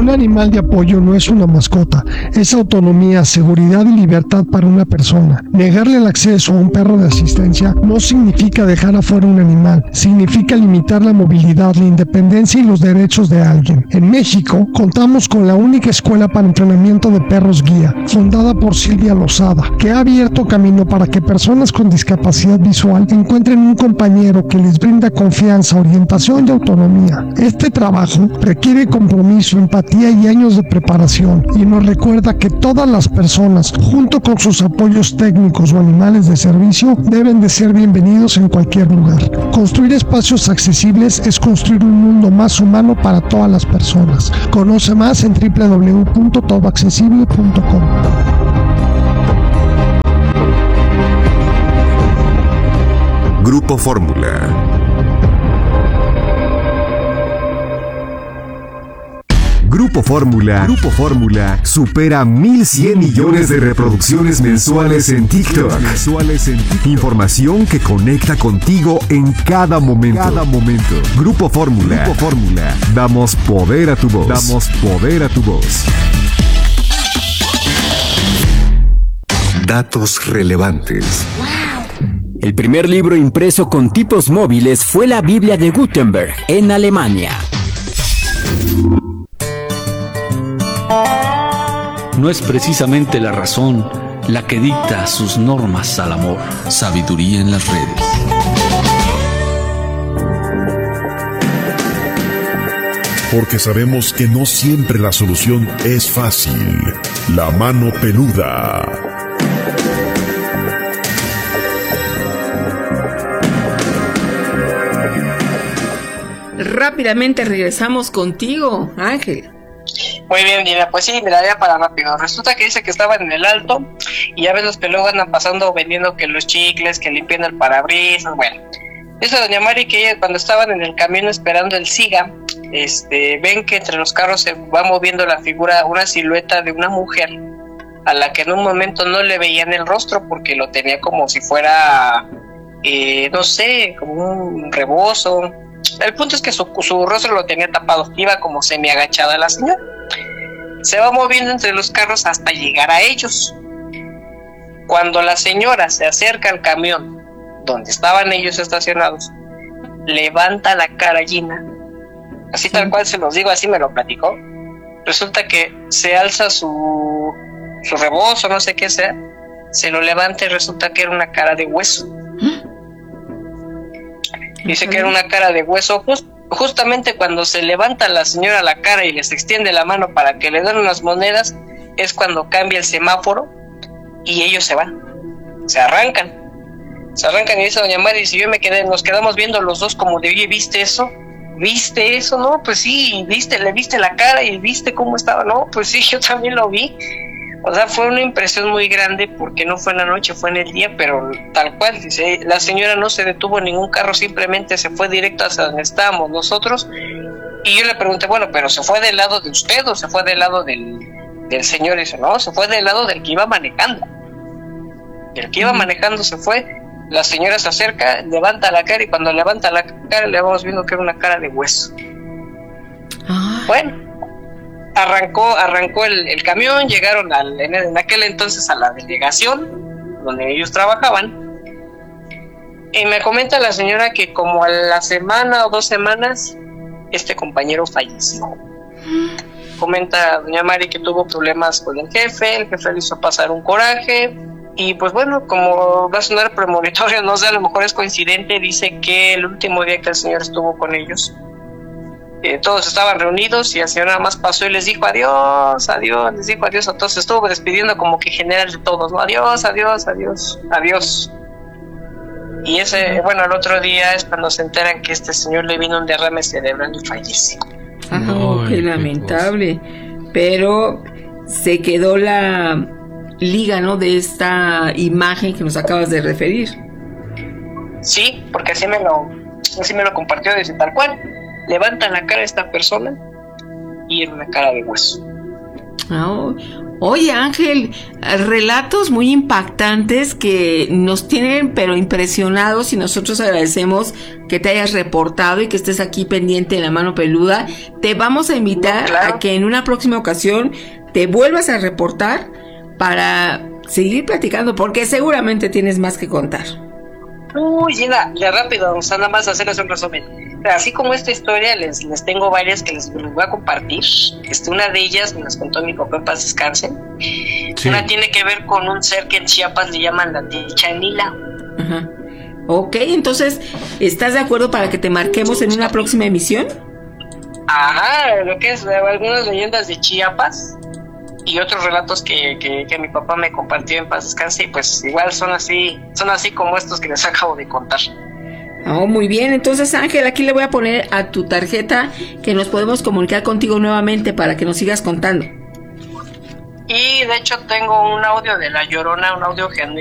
Un animal de apoyo no es una mascota, es autonomía, seguridad y libertad para una persona. Negarle el acceso a un perro de asistencia no significa dejar afuera un animal, significa limitar la movilidad, la independencia y los derechos de alguien. En México, contamos con la única escuela para entrenamiento de perros guía, fundada por Silvia Lozada, que ha abierto camino para que personas con discapacidad visual encuentren un compañero que les brinda confianza, orientación y autonomía. Este trabajo requiere compromiso, empatía y años de preparación, y nos recuerda que todas las personas, junto con sus apoyos técnicos o animales de servicio, deben de ser bienvenidos en cualquier lugar. Construir espacios accesibles es construir un mundo más humano para todas las personas. Conoce más en www.todoaccesible.com. Grupo Fórmula. Grupo Fórmula supera 1,100 millones de reproducciones mensuales en TikTok. Información que conecta contigo en cada momento. Grupo Fórmula. Damos poder a tu voz. Datos relevantes. El primer libro impreso con tipos móviles fue la Biblia de Gutenberg en Alemania. No es precisamente la razón la que dicta sus normas al amor. Sabiduría en las redes. Porque sabemos que no siempre la solución es fácil. La mano peluda. Rápidamente regresamos contigo, Ángel. Muy bien, Dina, pues sí, mira, ya para rápido. Resulta que dice que estaban en el Alto y ya ves los que luego andan pasando vendiendo que los chicles, que limpiando el parabrisas, bueno. Eso doña Mari, que ella, cuando estaban en el camino esperando el SIGA, ven que entre los carros se va moviendo la figura, una silueta de una mujer a la que en un momento no le veían el rostro porque lo tenía como si fuera, no sé, como un rebozo. El punto es que su rostro lo tenía tapado, iba como semi agachada la señora. Se va moviendo entre los carros hasta llegar a ellos. Cuando la señora se acerca al camión donde estaban ellos estacionados, levanta la cara Gina, así tal cual se los digo, así me lo platicó. Resulta que se alza su rebozo, no sé qué sea, se lo levanta y resulta que era una cara de hueso. Dice que era una cara de hueso. Justamente cuando se levanta la señora la cara y les extiende la mano para que le den unas monedas, es cuando cambia el semáforo y ellos se van, se arrancan y dice doña Mari, si yo nos quedamos viendo los dos como de, oye, ¿viste eso? No, pues sí, le viste la cara y viste cómo estaba, no, pues sí, yo también lo vi. O sea, fue una impresión muy grande porque no fue en la noche, fue en el día, pero tal cual, dice, la señora no se detuvo en ningún carro, simplemente se fue directo hacia donde estábamos nosotros. Y yo le pregunté, bueno, pero ¿se fue del lado de usted o se fue del lado del señor? Y dice, no, se fue del lado del que iba manejando. El que iba manejando se fue, la señora se acerca, levanta la cara y cuando levanta la cara le vamos viendo que era una cara de hueso. Bueno. Arrancó el camión, llegaron en aquel entonces a la delegación donde ellos trabajaban y me comenta la señora que como a la semana o 2 semanas este compañero falleció. Comenta doña Mari que tuvo problemas con el jefe le hizo pasar un coraje y pues bueno, como va a sonar premonitorio, no sé, a lo mejor es coincidente, dice que el último día que el señor estuvo con ellos, todos estaban reunidos y el señor nada más pasó y les dijo adiós, entonces estuvo despidiendo como que general de todos, ¿no? Adiós. Y el otro día es cuando se enteran que este señor le vino un derrame cerebral y fallece. Qué lamentable. Pero se quedó la liga, ¿no? De esta imagen que nos acabas de referir. Sí, porque así me lo compartió, dice tal cual. Levanta la cara de esta persona y era una cara de hueso. Oh. Oye, Ángel, relatos muy impactantes que nos tienen pero impresionados, y nosotros agradecemos que te hayas reportado y que estés aquí pendiente de La Mano Peluda. Te vamos a invitar a que en una próxima ocasión te vuelvas a reportar para seguir platicando, porque seguramente tienes más que contar. Ya rápido, vamos a nada más hacerles un resumen. Así como esta historia, les tengo varias que les voy a compartir. Una de ellas me las contó mi papá, en paz descanse. Sí. Una tiene que ver con un ser que en Chiapas le llaman la Tichanila. Ajá. Ok, entonces, ¿estás de acuerdo para que te marquemos en una próxima emisión? Ajá, lo que es algunas leyendas de Chiapas y otros relatos que mi papá me compartió, en paz descanse, y pues igual son así como estos que les acabo de contar. Oh, muy bien. Entonces, Ángel, aquí le voy a poner a tu tarjeta que nos podemos comunicar contigo nuevamente para que nos sigas contando. Y de hecho tengo un audio de La Llorona, un audio